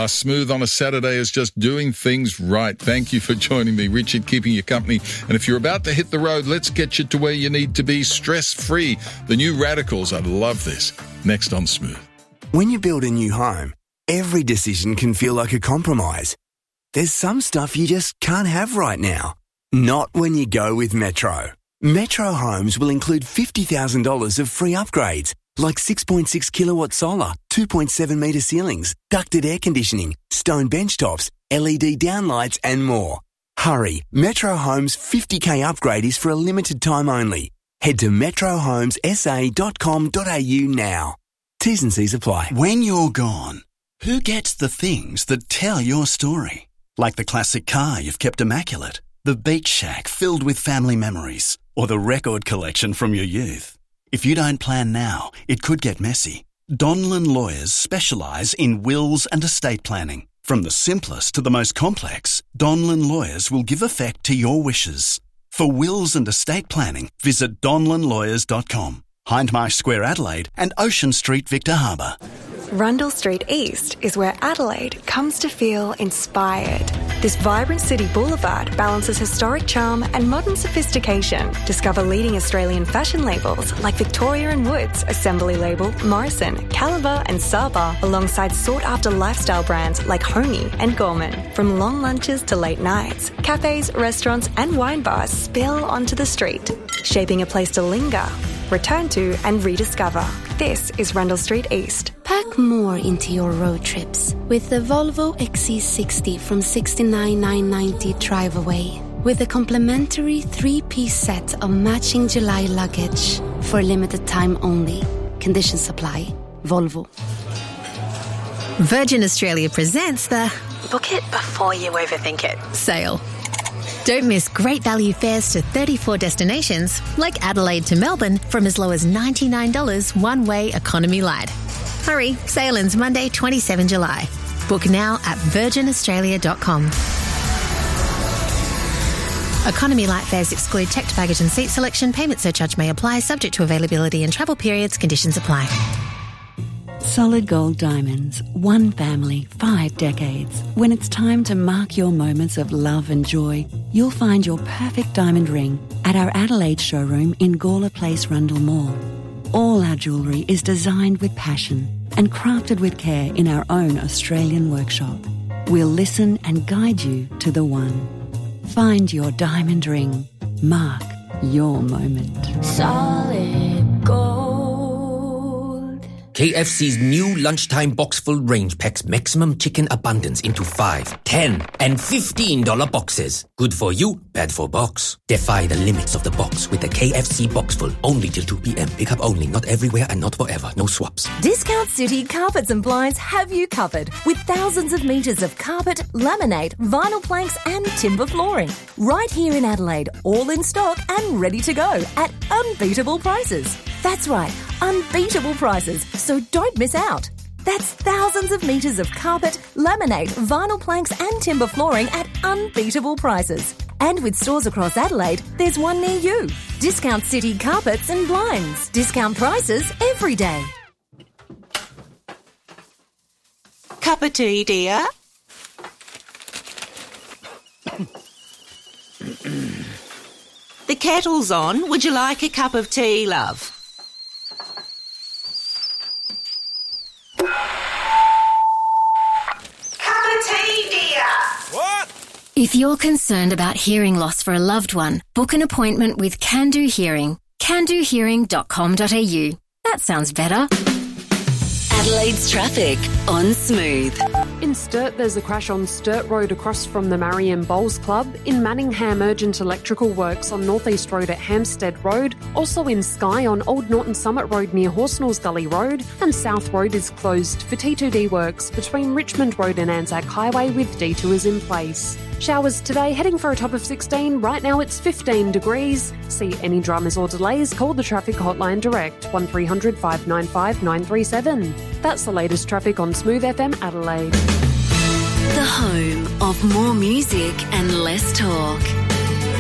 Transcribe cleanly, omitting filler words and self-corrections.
Smooth on a Saturday is just doing things right. Thank you for joining me, Richard, keeping you company. And if you're about to hit the road, let's get you to where you need to be stress-free. The new Radicals, I love this. Next on Smooth. When you build a new home, every decision can feel like a compromise. There's some stuff you just can't have right now. Not when you go with Metro. Metro Homes will include $50,000 of free upgrades, like 6.6 kilowatt solar, 2.7 metre ceilings, ducted air conditioning, stone bench tops, LED downlights and more. Hurry, Metro Homes 50k upgrade is for a limited time only. Head to metrohomesa.com.au now. T's and C's apply. When you're gone, who gets the things that tell your story? Like the classic car you've kept immaculate, the beach shack filled with family memories, or the record collection from your youth. If you don't plan now, it could get messy. Donlan Lawyers specialise in wills and estate planning. From the simplest to the most complex, Donlan Lawyers will give effect to your wishes. For wills and estate planning, visit donlanlawyers.com. Hindmarsh Square, Adelaide, and Ocean Street, Victor Harbour. Rundle Street East is where Adelaide comes to feel inspired. This vibrant city boulevard balances historic charm and modern sophistication. Discover leading Australian fashion labels like Victoria & Woods, Assembly Label, Morrison, Caliber and Saba, alongside sought-after lifestyle brands like Homey and Gorman. From long lunches to late nights, cafes, restaurants and wine bars spill onto the street, shaping a place to linger, return to and rediscover. This is Rundle Street East. Pack more into your road trips with the Volvo XC60 from $69,990 drive away, with a complimentary 3-piece set of matching July luggage for a limited time only. Conditions apply. Volvo. Virgin Australia presents the Book it before you overthink it sale. Don't miss great value fares to 34 destinations, like Adelaide to Melbourne, from as low as $99 one-way economy light. Hurry, sale ends Monday, 27 July. Book now at virginaustralia.com. Economy light fares exclude checked baggage and seat selection. Payment surcharge may apply, subject to availability and travel periods. Conditions apply. Solid Gold Diamonds, one family, 5 decades. When it's time to mark your moments of love and joy, you'll find your perfect diamond ring at our Adelaide showroom in Gawler Place, Rundle Mall. All our jewellery is designed with passion and crafted with care in our own Australian workshop. We'll listen and guide you to the one. Find your diamond ring. Mark your moment. Solid Gold. KFC's new lunchtime box full range packs maximum chicken abundance into $5, $10, and $15 boxes. Good for you, bad for box. Defy the limits of the box with the KFC box full. Only till 2 p.m. Pick up only, not everywhere and not forever. No swaps. Discount City Carpets and Blinds have you covered with thousands of metres of carpet, laminate, vinyl planks and timber flooring. Right here in Adelaide, all in stock and ready to go at unbeatable prices. That's right, unbeatable prices, so don't miss out. That's thousands of metres of carpet, laminate, vinyl planks and timber flooring at unbeatable prices. And with stores across Adelaide, there's one near you. Discount City Carpets and Blinds. Discount prices every day. Cup of tea, dear? The kettle's on. Would you like a cup of tea, love? If you're concerned about hearing loss for a loved one, book an appointment with Can Do Hearing. candohearing.com.au. That sounds better. Adelaide's traffic on Smooth. In Sturt, there's a crash on Sturt Road across from the Marion Bowls Club. In Manningham, urgent electrical works on North East Road at Hampstead Road. Also in Skye on Old Norton Summit Road near Horsnells Gully Road. And South Road is closed for T2D works between Richmond Road and Anzac Highway with detours in place. Showers today, heading for a top of 16. Right now it's 15 degrees. See any dramas or delays, call the traffic hotline direct, 1300 595 937. That's the latest traffic on Smooth FM Adelaide. The home of more music and less talk.